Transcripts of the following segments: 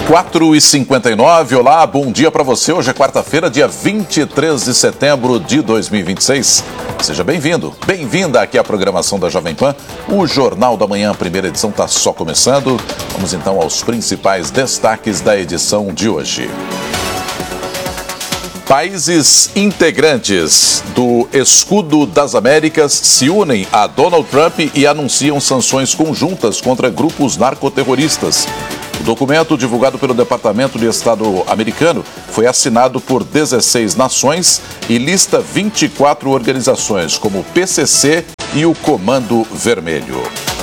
4h59, olá, bom dia para você. Hoje é quarta-feira, dia 23 de setembro de 2026. Seja bem-vindo, bem-vinda aqui à programação da Jovem Pan. O Jornal da Manhã, a primeira edição, está só começando. Vamos então aos principais destaques da edição de hoje. Países integrantes do Escudo das Américas se unem a Donald Trump e anunciam sanções conjuntas contra grupos narcoterroristas. O documento, divulgado pelo Departamento de Estado americano, foi assinado por 16 nações e lista 24 organizações, como o PCC e o Comando Vermelho.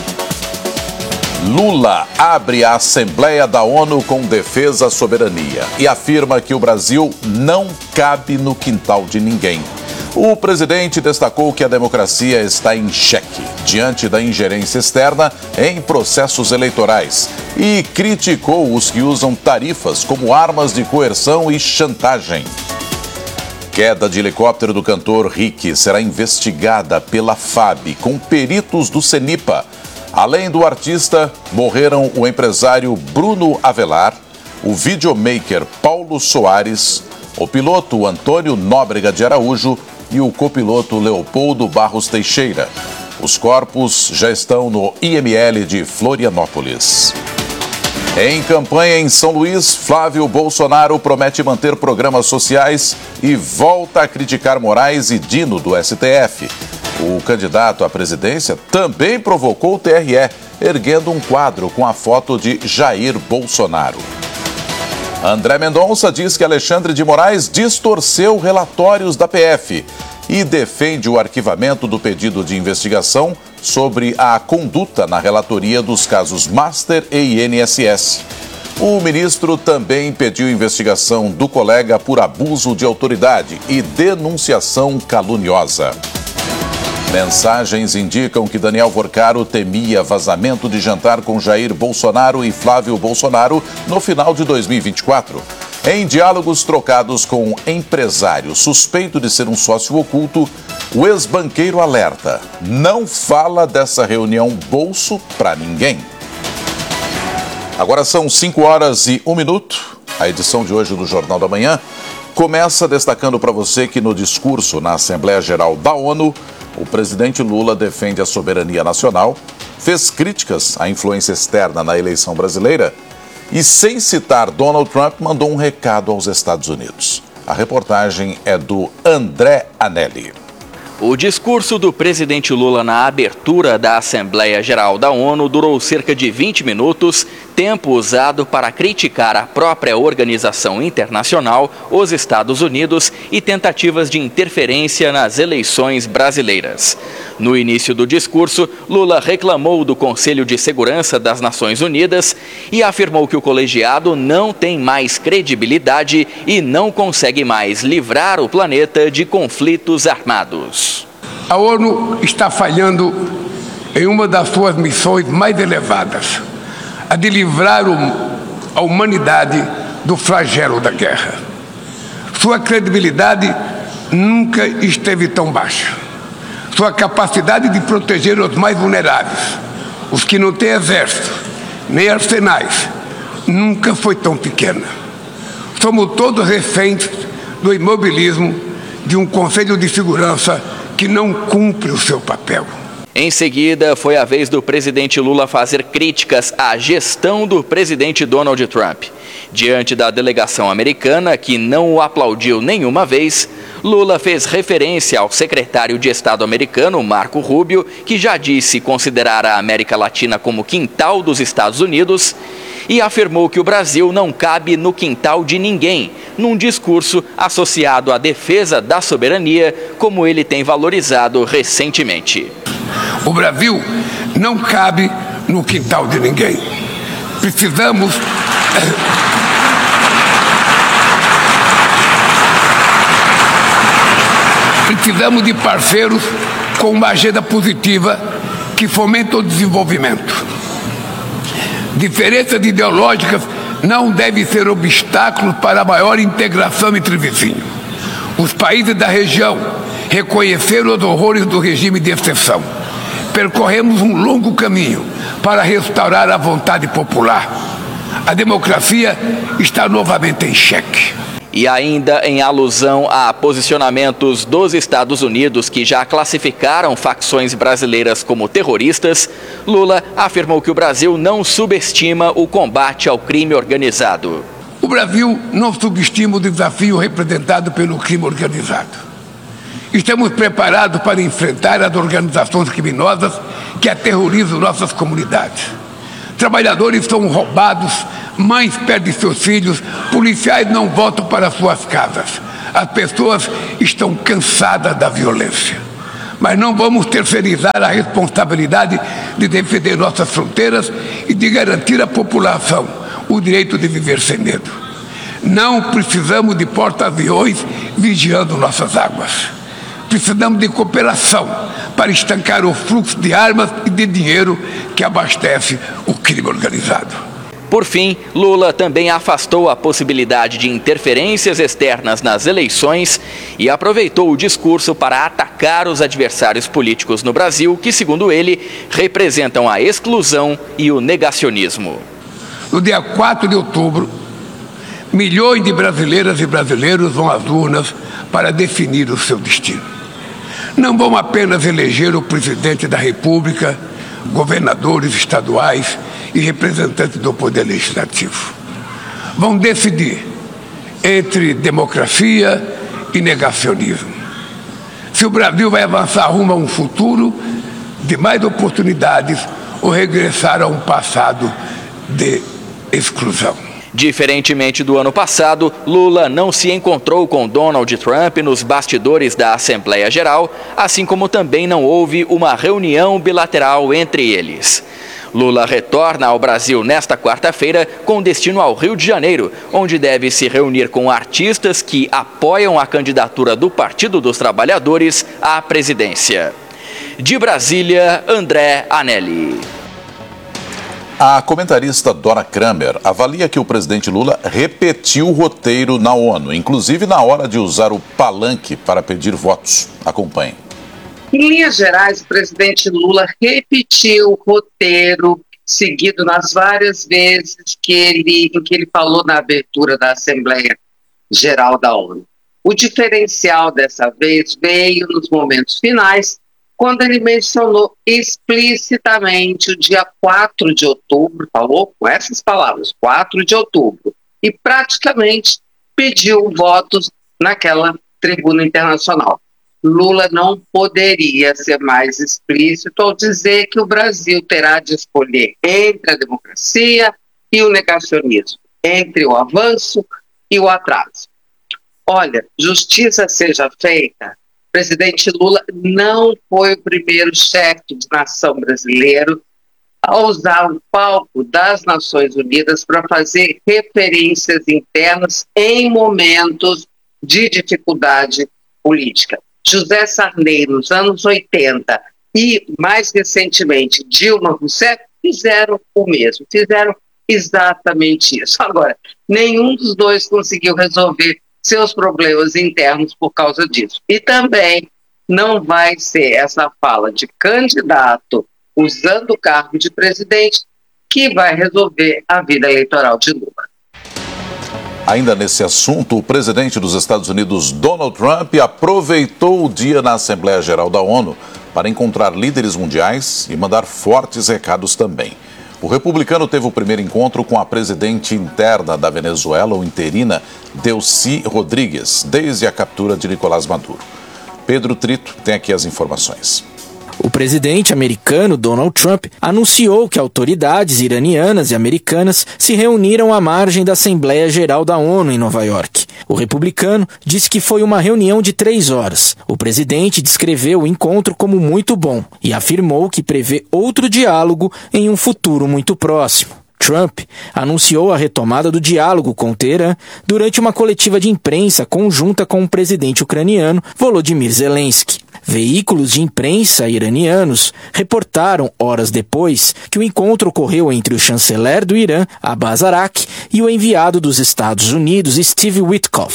Lula abre a Assembleia da ONU com defesa à soberania e afirma que o Brasil não cabe no quintal de ninguém. O presidente destacou que a democracia está em xeque diante da ingerência externa em processos eleitorais e criticou os que usam tarifas como armas de coerção e chantagem. Queda de helicóptero do cantor Rick será investigada pela FAB com peritos do CENIPA. Além do artista, morreram o empresário Bruno Avelar, o videomaker Paulo Soares, o piloto Antônio Nóbrega de Araújo e o copiloto Leopoldo Barros Teixeira. Os corpos já estão no IML de Florianópolis. Em campanha em São Luís, Flávio Bolsonaro promete manter programas sociais e volta a criticar Moraes e Dino do STF. O candidato à presidência também provocou o TRE, erguendo um quadro com a foto de Jair Bolsonaro. André Mendonça diz que Alexandre de Moraes distorceu relatórios da PF e defende o arquivamento do pedido de investigação sobre a conduta na relatoria dos casos Master e INSS. O ministro também pediu investigação do colega por abuso de autoridade e denunciação caluniosa. Mensagens indicam que Daniel Vorcaro temia vazamento de jantar com Jair Bolsonaro e Flávio Bolsonaro no final de 2024. Em diálogos trocados com um empresário suspeito de ser um sócio oculto, o ex-banqueiro alerta: não fala dessa reunião bolso para ninguém. Agora são 5h01. A edição de hoje do Jornal da Manhã começa destacando para você que no discurso na Assembleia Geral da ONU, o presidente Lula defende a soberania nacional, fez críticas à influência externa na eleição brasileira e, sem citar Donald Trump, mandou um recado aos Estados Unidos. A reportagem é do André Anelli. O discurso do presidente Lula na abertura da Assembleia Geral da ONU durou cerca de 20 minutos, tempo usado para criticar a própria organização internacional, os Estados Unidos e tentativas de interferência nas eleições brasileiras. No início do discurso, Lula reclamou do Conselho de Segurança das Nações Unidas e afirmou que o colegiado não tem mais credibilidade e não consegue mais livrar o planeta de conflitos armados. A ONU está falhando em uma das suas missões mais elevadas, a de livrar a humanidade do flagelo da guerra. Sua credibilidade nunca esteve tão baixa. Sua capacidade de proteger os mais vulneráveis, os que não têm exército, nem arsenais, nunca foi tão pequena. Somos todos reféns do imobilismo de um Conselho de Segurança que não cumpre o seu papel. Em seguida, foi a vez do presidente Lula fazer críticas à gestão do presidente Donald Trump. Diante da delegação americana, que não o aplaudiu nenhuma vez, Lula fez referência ao secretário de Estado americano, Marco Rubio, que já disse considerar a América Latina como quintal dos Estados Unidos, e afirmou que o Brasil não cabe no quintal de ninguém, num discurso associado à defesa da soberania, como ele tem valorizado recentemente. O Brasil não cabe no quintal de ninguém. Precisamos de parceiros com uma agenda positiva que fomenta o desenvolvimento. Diferenças ideológicas não devem ser obstáculos para a maior integração entre vizinhos. Os países da região reconheceram os horrores do regime de exceção. Percorremos um longo caminho para restaurar a vontade popular. A democracia está novamente em xeque. E ainda em alusão a posicionamentos dos Estados Unidos que já classificaram facções brasileiras como terroristas, Lula afirmou que o Brasil não subestima o combate ao crime organizado. O Brasil não subestima o desafio representado pelo crime organizado. Estamos preparados para enfrentar as organizações criminosas que aterrorizam nossas comunidades. Trabalhadores são roubados, mães perdem seus filhos, policiais não voltam para suas casas. As pessoas estão cansadas da violência. Mas não vamos terceirizar a responsabilidade de defender nossas fronteiras e de garantir à população o direito de viver sem medo. Não precisamos de porta-aviões vigiando nossas águas. Precisamos de cooperação para estancar o fluxo de armas e de dinheiro que abastece o crime organizado. Por fim, Lula também afastou a possibilidade de interferências externas nas eleições e aproveitou o discurso para atacar os adversários políticos no Brasil, que, segundo ele, representam a exclusão e o negacionismo. No dia 4 de outubro, milhões de brasileiras e brasileiros vão às urnas para definir o seu destino. Não vão apenas eleger o presidente da República, governadores estaduais e representantes do Poder Legislativo. Vão decidir entre democracia e negacionismo. Se o Brasil vai avançar rumo a um futuro de mais oportunidades ou regressar a um passado de exclusão. Diferentemente do ano passado, Lula não se encontrou com Donald Trump nos bastidores da Assembleia Geral, assim como também não houve uma reunião bilateral entre eles. Lula retorna ao Brasil nesta quarta-feira com destino ao Rio de Janeiro, onde deve se reunir com artistas que apoiam a candidatura do Partido dos Trabalhadores à presidência. De Brasília, André Anelli. A comentarista Dora Kramer avalia que o presidente Lula repetiu o roteiro na ONU, inclusive na hora de usar o palanque para pedir votos. Acompanhe. Em linhas gerais, o presidente Lula repetiu o roteiro seguido nas várias vezes que ele falou na abertura da Assembleia Geral da ONU. O diferencial dessa vez veio nos momentos finais, quando ele mencionou explicitamente o dia 4 de outubro, falou com essas palavras, 4 de outubro, e praticamente pediu votos naquela tribuna internacional. Lula não poderia ser mais explícito ao dizer que o Brasil terá de escolher entre a democracia e o negacionismo, entre o avanço e o atraso. Olha, justiça seja feita, o presidente Lula não foi o primeiro chefe de nação brasileiro a usar o palco das Nações Unidas para fazer referências internas em momentos de dificuldade política. José Sarney, nos anos 80, e mais recentemente Dilma Rousseff, fizeram o mesmo, fizeram exatamente isso. Agora, nenhum dos dois conseguiu resolver seus problemas internos por causa disso. E também não vai ser essa fala de candidato usando o cargo de presidente que vai resolver a vida eleitoral de Lula. Ainda nesse assunto, o presidente dos Estados Unidos, Donald Trump, aproveitou o dia na Assembleia Geral da ONU para encontrar líderes mundiais e mandar fortes recados também. O republicano teve o primeiro encontro com a presidente interna da Venezuela, ou interina, Delcy Rodrigues, desde a captura de Nicolás Maduro. Pedro Trito tem aqui as informações. O presidente americano Donald Trump anunciou que autoridades iranianas e americanas se reuniram à margem da Assembleia Geral da ONU em Nova York. O republicano disse que foi uma reunião de 3 horas. O presidente descreveu o encontro como muito bom e afirmou que prevê outro diálogo em um futuro muito próximo. Trump anunciou a retomada do diálogo com Teherã durante uma coletiva de imprensa conjunta com o presidente ucraniano Volodymyr Zelensky. Veículos de imprensa iranianos reportaram horas depois que o encontro ocorreu entre o chanceler do Irã, Abbas Araqi, e o enviado dos Estados Unidos, Steve Witkoff.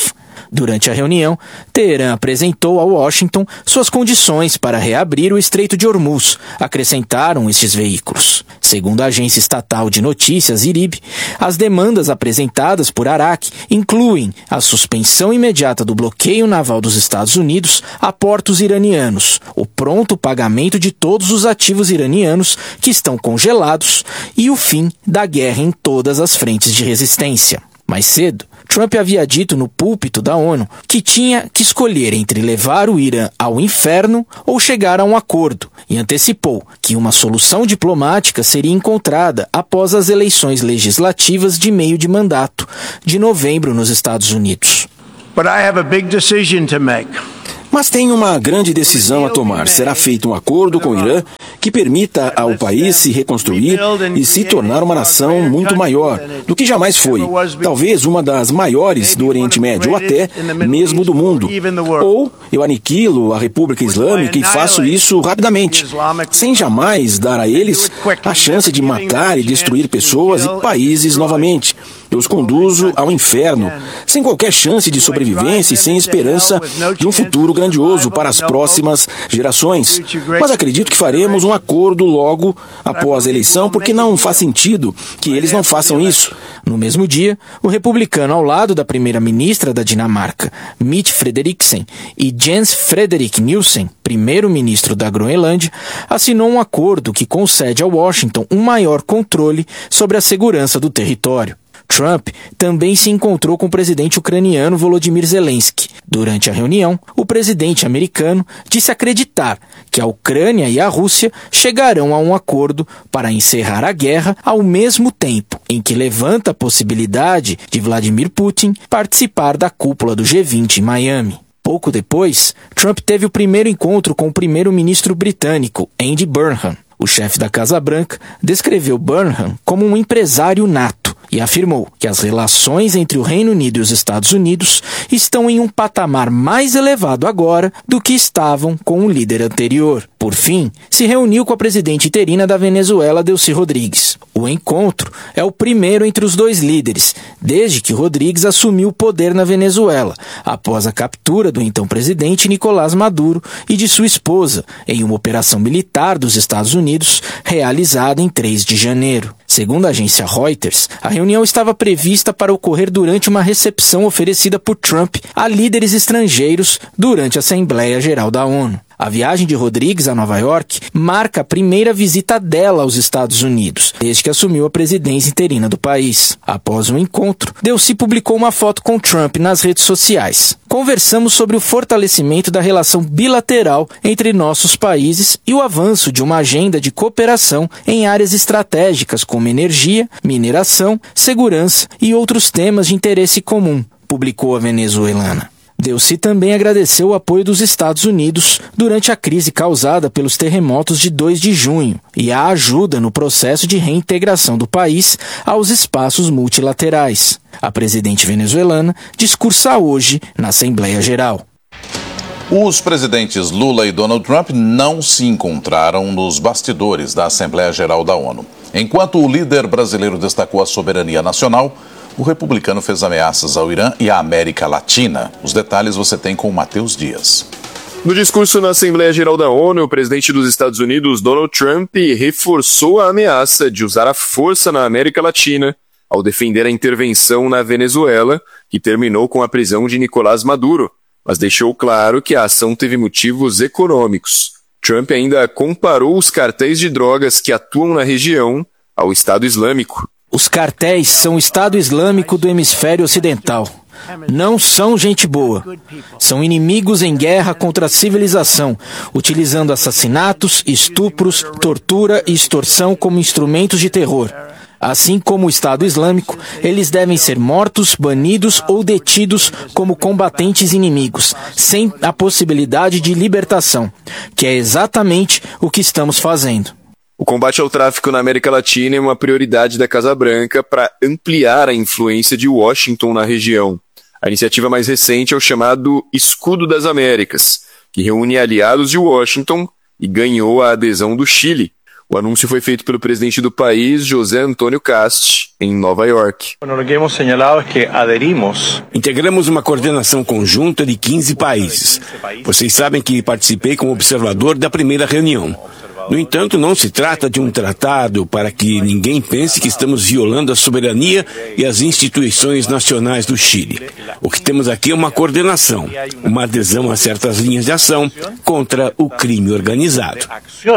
Durante a reunião, Teherã apresentou a Washington suas condições para reabrir o Estreito de Hormuz, acrescentaram estes veículos. Segundo a agência estatal de notícias IRIB, as demandas apresentadas por Arak incluem a suspensão imediata do bloqueio naval dos Estados Unidos a portos iranianos, o pronto pagamento de todos os ativos iranianos que estão congelados e o fim da guerra em todas as frentes de resistência. Mais cedo, Trump havia dito no púlpito da ONU que tinha que escolher entre levar o Irã ao inferno ou chegar a um acordo, e antecipou que uma solução diplomática seria encontrada após as eleições legislativas de meio de mandato de novembro nos Estados Unidos. But I have a big decision to make. Mas tem uma grande decisão a tomar. Será feito um acordo com o Irã que permita ao país se reconstruir e se tornar uma nação muito maior do que jamais foi. Talvez uma das maiores do Oriente Médio, ou até mesmo do mundo. Ou eu aniquilo a República Islâmica e faço isso rapidamente, sem jamais dar a eles a chance de matar e destruir pessoas e países novamente. Eu os conduzo ao inferno, sem qualquer chance de sobrevivência e sem esperança de um futuro grandioso para as próximas gerações. Mas acredito que faremos um acordo logo após a eleição, porque não faz sentido que eles não façam isso. No mesmo dia, o republicano ao lado da primeira-ministra da Dinamarca, Mette Frederiksen, e Jens Frederik Nielsen, primeiro-ministro da Groenlândia, assinou um acordo que concede a Washington um maior controle sobre a segurança do território. Trump também se encontrou com o presidente ucraniano Volodymyr Zelensky. Durante a reunião, o presidente americano disse acreditar que a Ucrânia e a Rússia chegarão a um acordo para encerrar a guerra ao mesmo tempo em que levanta a possibilidade de Vladimir Putin participar da cúpula do G20 em Miami. Pouco depois, Trump teve o primeiro encontro com o primeiro-ministro britânico, Andy Burnham. O chefe da Casa Branca descreveu Burnham como um empresário nato e afirmou que as relações entre o Reino Unido e os Estados Unidos estão em um patamar mais elevado agora do que estavam com o líder anterior. Por fim, se reuniu com a presidente interina da Venezuela, Delcy Rodrigues. O encontro é o primeiro entre os dois líderes, desde que Rodrigues assumiu o poder na Venezuela, após a captura do então presidente Nicolás Maduro e de sua esposa, em uma operação militar dos Estados Unidos, realizada em 3 de janeiro. Segundo a agência Reuters, a reunião estava prevista para ocorrer durante uma recepção oferecida por Trump a líderes estrangeiros durante a Assembleia Geral da ONU. A viagem de Rodrigues a Nova York marca a primeira visita dela aos Estados Unidos, desde que assumiu a presidência interina do país. Após o encontro, Delcy publicou uma foto com Trump nas redes sociais. Conversamos sobre o fortalecimento da relação bilateral entre nossos países e o avanço de uma agenda de cooperação em áreas estratégicas como energia, mineração, segurança e outros temas de interesse comum, publicou a venezuelana. Delcy também agradeceu o apoio dos Estados Unidos durante a crise causada pelos terremotos de 2 de junho e a ajuda no processo de reintegração do país aos espaços multilaterais. A presidente venezuelana discursa hoje na Assembleia Geral. Os presidentes Lula e Donald Trump não se encontraram nos bastidores da Assembleia Geral da ONU. Enquanto o líder brasileiro destacou a soberania nacional, o republicano fez ameaças ao Irã e à América Latina. Os detalhes você tem com o Matheus Dias. No discurso na Assembleia Geral da ONU, o presidente dos Estados Unidos, Donald Trump, reforçou a ameaça de usar a força na América Latina ao defender a intervenção na Venezuela, que terminou com a prisão de Nicolás Maduro, mas deixou claro que a ação teve motivos econômicos. Trump ainda comparou os cartéis de drogas que atuam na região ao Estado Islâmico. Os cartéis são o Estado Islâmico do hemisfério ocidental. Não são gente boa. São inimigos em guerra contra a civilização, utilizando assassinatos, estupros, tortura e extorsão como instrumentos de terror. Assim como o Estado Islâmico, eles devem ser mortos, banidos ou detidos como combatentes inimigos, sem a possibilidade de libertação, que é exatamente o que estamos fazendo. O combate ao tráfico na América Latina é uma prioridade da Casa Branca para ampliar a influência de Washington na região. A iniciativa mais recente é o chamado Escudo das Américas, que reúne aliados de Washington e ganhou a adesão do Chile. O anúncio foi feito pelo presidente do país, José Antônio Cast, em Nova York. Integramos uma coordenação conjunta de 15 países. Vocês sabem que participei como observador da primeira reunião. No entanto, não se trata de um tratado para que ninguém pense que estamos violando a soberania e as instituições nacionais do Chile. O que temos aqui é uma coordenação, uma adesão a certas linhas de ação contra o crime organizado.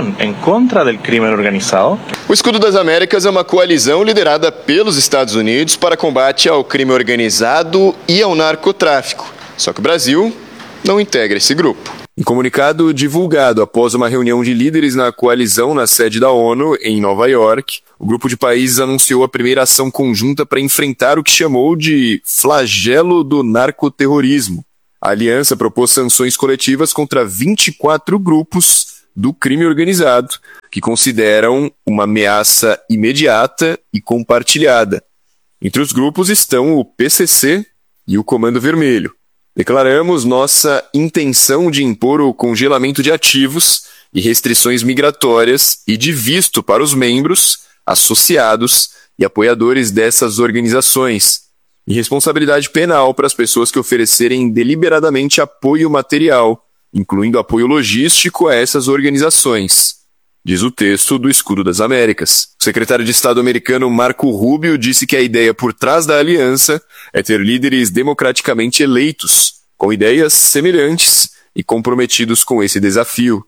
O Escudo das Américas é uma coalizão liderada pelos Estados Unidos para combate ao crime organizado e ao narcotráfico. Só que o Brasil não integra esse grupo. Em comunicado divulgado após uma reunião de líderes na coalizão na sede da ONU, em Nova York, o grupo de países anunciou a primeira ação conjunta para enfrentar o que chamou de flagelo do narcoterrorismo. A aliança propôs sanções coletivas contra 24 grupos do crime organizado, que consideram uma ameaça imediata e compartilhada. Entre os grupos estão o PCC e o Comando Vermelho. Declaramos nossa intenção de impor o congelamento de ativos e restrições migratórias e de visto para os membros, associados e apoiadores dessas organizações, e responsabilidade penal para as pessoas que oferecerem deliberadamente apoio material, incluindo apoio logístico a essas organizações, diz o texto do Escudo das Américas. O secretário de Estado americano Marco Rubio disse que a ideia por trás da aliança é ter líderes democraticamente eleitos, com ideias semelhantes e comprometidos com esse desafio.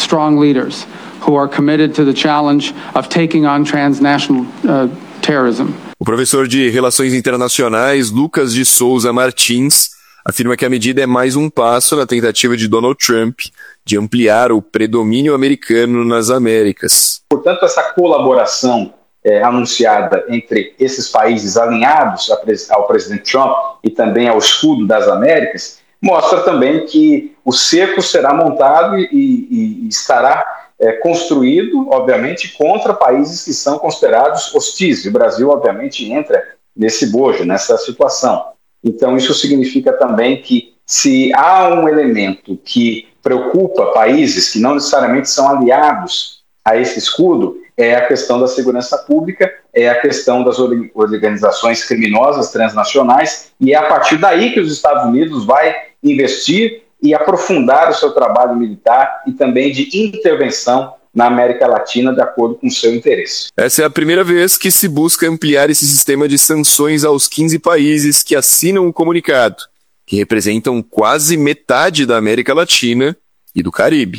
O professor de Relações Internacionais, Lucas de Souza Martins, afirma que a medida é mais um passo na tentativa de Donald Trump de ampliar o predomínio americano nas Américas. Portanto, essa colaboração anunciada entre esses países alinhados ao presidente Trump e também ao Escudo das Américas mostra também que o cerco será montado e estará construído, obviamente, contra países que são considerados hostis. E o Brasil, obviamente, entra nesse bojo, nessa situação. Então, isso significa também que se há um elemento que preocupa países que não necessariamente são aliados a esse escudo, é a questão da segurança pública, é a questão das organizações criminosas transnacionais, e é a partir daí que os Estados Unidos vai investir e aprofundar o seu trabalho militar e também de intervenção na América Latina de acordo com o seu interesse. Essa é a primeira vez que se busca ampliar esse sistema de sanções aos 15 países que assinam o comunicado, que representam quase metade da América Latina e do Caribe.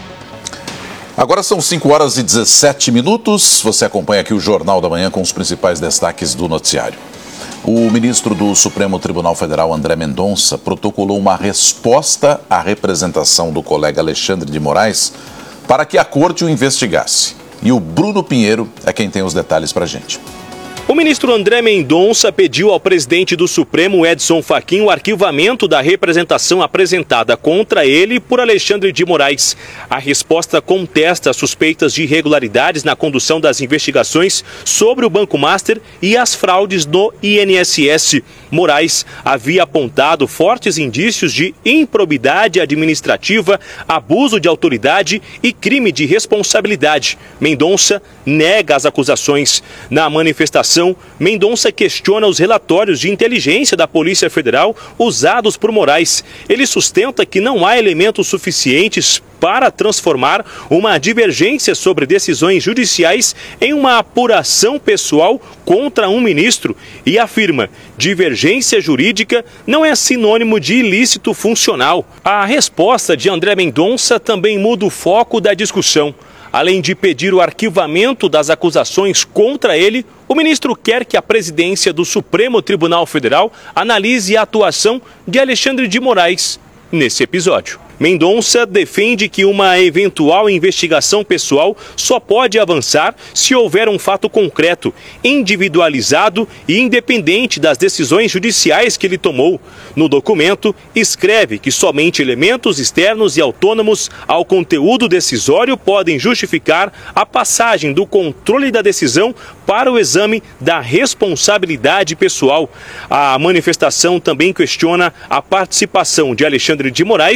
Agora são 5 horas e 17 minutos. Você acompanha aqui o Jornal da Manhã com os principais destaques do noticiário. O ministro do Supremo Tribunal Federal, André Mendonça, protocolou uma resposta à representação do colega Alexandre de Moraes para que a corte o investigasse. E o Bruno Pinheiro é quem tem os detalhes para a gente. O ministro André Mendonça pediu ao presidente do Supremo, Edson Fachin, o arquivamento da representação apresentada contra ele por Alexandre de Moraes. A resposta contesta suspeitas de irregularidades na condução das investigações sobre o Banco Master e as fraudes no INSS. Moraes havia apontado fortes indícios de improbidade administrativa, abuso de autoridade e crime de responsabilidade. Mendonça nega as acusações. Na manifestação, Mendonça questiona os relatórios de inteligência da Polícia Federal usados por Moraes. Ele sustenta que não há elementos suficientes para transformar uma divergência sobre decisões judiciais em uma apuração pessoal contra um ministro e afirma: divergência jurídica não é sinônimo de ilícito funcional. A resposta de André Mendonça também muda o foco da discussão. Além de pedir o arquivamento das acusações contra ele, o ministro quer que a presidência do Supremo Tribunal Federal analise a atuação de Alexandre de Moraes nesse episódio. Mendonça defende que uma eventual investigação pessoal só pode avançar se houver um fato concreto, individualizado e independente das decisões judiciais que ele tomou. No documento, escreve que somente elementos externos e autônomos ao conteúdo decisório podem justificar a passagem do controle da decisão para o exame da responsabilidade pessoal. A manifestação também questiona a participação de Alexandre de Moraes no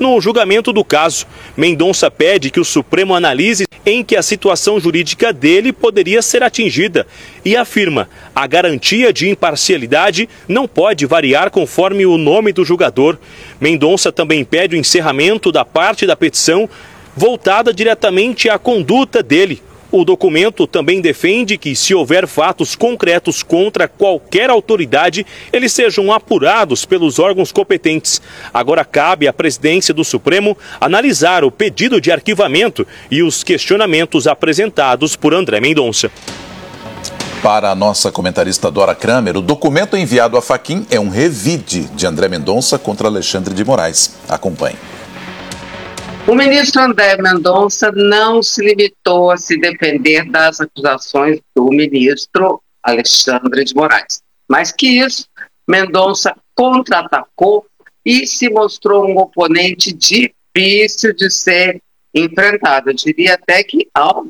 no julgamento do caso. Mendonça pede que o Supremo analise em que a situação jurídica dele poderia ser atingida e afirma: a garantia de imparcialidade não pode variar conforme o nome do julgador. Mendonça também pede o encerramento da parte da petição voltada diretamente à conduta dele. O documento também defende que, se houver fatos concretos contra qualquer autoridade, eles sejam apurados pelos órgãos competentes. Agora cabe à presidência do Supremo analisar o pedido de arquivamento e os questionamentos apresentados por André Mendonça. Para a nossa comentarista Dora Kramer, o documento enviado a Fachin é um revide de André Mendonça contra Alexandre de Moraes. Acompanhe. O ministro André Mendonça não se limitou a se defender das acusações do ministro Alexandre de Moraes. Mais que isso, Mendonça contra-atacou e se mostrou um oponente difícil de ser enfrentado. Eu diria até que algo